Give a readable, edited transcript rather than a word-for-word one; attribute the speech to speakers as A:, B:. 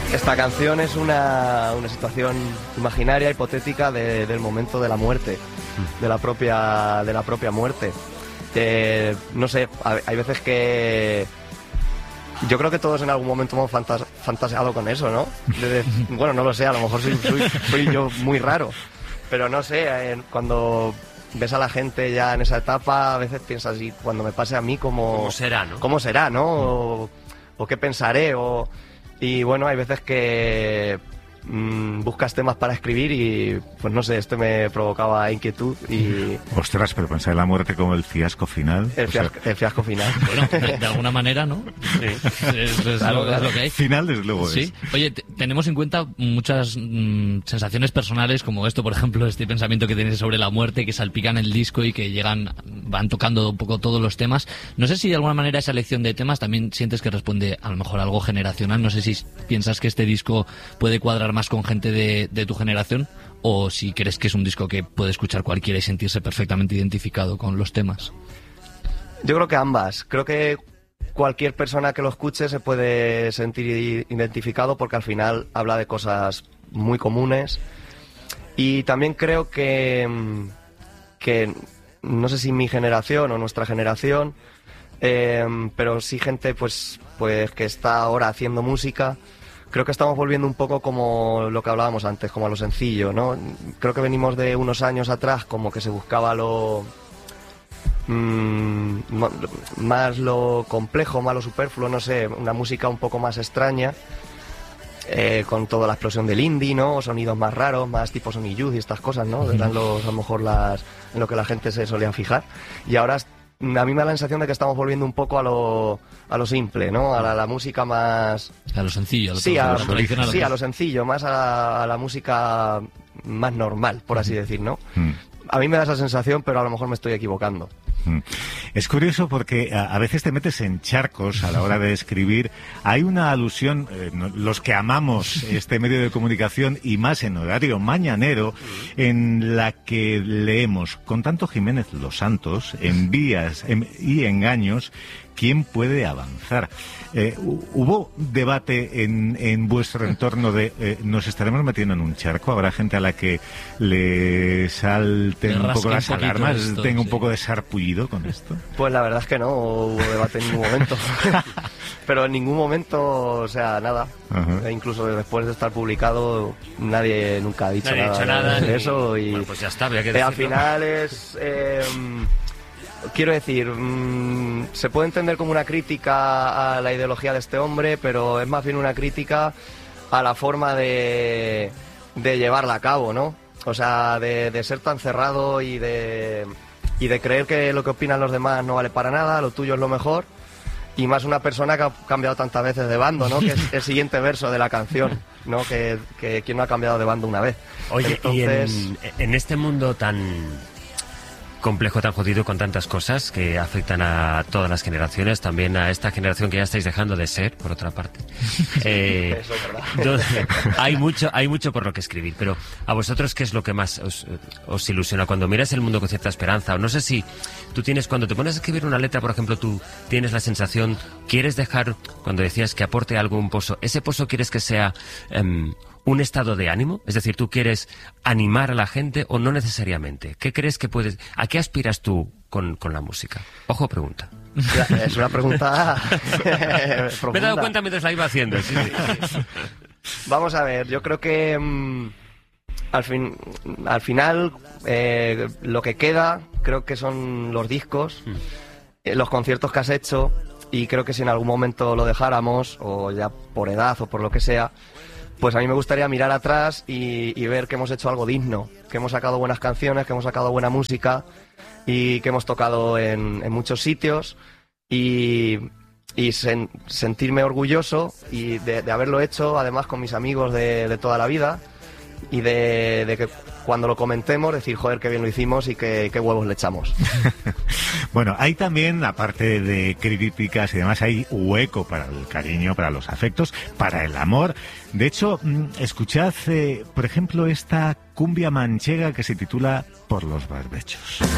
A: Esta canción es una situación imaginaria, hipotética del momento de la muerte, de la propia muerte. No sé, hay veces que yo creo que todos en algún momento hemos fantaseado con eso, ¿no? Bueno, no lo sé, a lo mejor soy yo muy raro, pero no sé, cuando ves a la gente ya en esa etapa, a veces piensas, y cuando me pase a mí, ¿cómo será, no? ¿Cómo será, no? O qué pensaré, y bueno, hay veces que buscas temas para escribir y, pues no sé, me provocaba inquietud y...
B: Ostras, pero pensar en la muerte como el fiasco final.
A: El fiasco final.
C: Bueno, de alguna manera, ¿no? Sí. Es lo que hay.
B: Final, desde luego,
C: sí. Oye, tenemos en cuenta muchas sensaciones personales, como esto, por ejemplo, este pensamiento que tienes sobre la muerte, que salpican el disco y que van tocando un poco todos los temas. No sé si de alguna manera esa elección de temas también sientes que responde a lo mejor a algo generacional. No sé si piensas que este disco puede cuadrar más con gente de tu generación, o si crees que es un disco que puede escuchar cualquiera y sentirse perfectamente identificado con los temas.
A: Yo creo que ambas. Creo que cualquier persona que lo escuche se puede sentir identificado, porque al final habla de cosas muy comunes. Y también creo que no sé si mi generación o nuestra generación, pero sí gente pues que está ahora haciendo música. Creo que estamos volviendo un poco como lo que hablábamos antes, como a lo sencillo, ¿no? Creo que venimos de unos años atrás como que se buscaba más lo complejo, más lo superfluo, no sé, una música un poco más extraña, con toda la explosión del indie, ¿no? O sonidos más raros, más tipo Sony Youth y estas cosas, ¿no? Eran a lo mejor en lo que la gente se solía fijar. Y ahora a mí me da la sensación de que estamos volviendo un poco a lo simple, ¿no? A la música más...
C: A lo sencillo.
A: A lo sencillo, más a la música más normal, por así decir, ¿no? A mí me da esa sensación, pero a lo mejor me estoy equivocando.
B: Es curioso porque a veces te metes en charcos a la hora de escribir. Hay una alusión, los que amamos este medio de comunicación y más en horario mañanero, en la que leemos: con tanto Jiménez Los Santos, envías y engaños, ¿quién puede avanzar? ¿Hubo debate en vuestro entorno de nos estaremos metiendo en un charco? ¿Habrá gente a la que le salten un poco las alarmas, tenga un poco de sarpullido con esto?
A: Pues la verdad es que no hubo debate en ningún momento. Pero en ningún momento, o sea, nada. Uh-huh. Incluso después de estar publicado, nadie nunca ha dicho nada de eso. Y
D: bueno, pues ya está, había que decirlo.
A: Al final es... quiero decir, se puede entender como una crítica a la ideología de este hombre, pero es más bien una crítica a la forma de llevarla a cabo, ¿no? O sea, de ser tan cerrado y de creer que lo que opinan los demás no vale para nada, lo tuyo es lo mejor. Y más una persona que ha cambiado tantas veces de bando, ¿no? Que es el siguiente verso de la canción, ¿no? Que quien no ha cambiado de bando una vez.
D: Oye,
A: entonces...
D: y en este mundo tan complejo, tan jodido, con tantas cosas que afectan a todas las generaciones, también a esta generación que ya estáis dejando de ser, por otra parte.
A: Eso es verdad.
D: Hay mucho por lo que escribir, pero a vosotros, ¿qué es lo que más os ilusiona cuando miras el mundo con cierta esperanza? O no sé si tú tienes, cuando te pones a escribir una letra, por ejemplo, tú tienes la sensación, quieres dejar, cuando decías que aporte algo un pozo, ¿ese pozo quieres que sea un estado de ánimo? Es decir, ¿tú quieres animar a la gente o no necesariamente? ¿Qué crees que puedes...? ¿A qué aspiras tú con la música? Ojo, pregunta.
A: Es una pregunta profunda.
D: Me he dado cuenta mientras la iba haciendo. Sí.
A: Vamos a ver, yo creo que al final lo que queda creo que son los discos, los conciertos que has hecho, y creo que si en algún momento lo dejáramos, o ya por edad o por lo que sea, pues a mí me gustaría mirar atrás y ver que hemos hecho algo digno, que hemos sacado buenas canciones, que hemos sacado buena música y que hemos tocado en muchos sitios, y sentirme orgulloso y de haberlo hecho, además con mis amigos de toda la vida, y de que cuando lo comentemos decir, joder, qué bien lo hicimos y qué huevos le echamos.
B: Bueno, hay también, aparte de críticas y demás, hay hueco para el cariño, para los afectos, para el amor. De hecho, escuchad, por ejemplo, esta cumbia manchega que se titula Por los barbechos.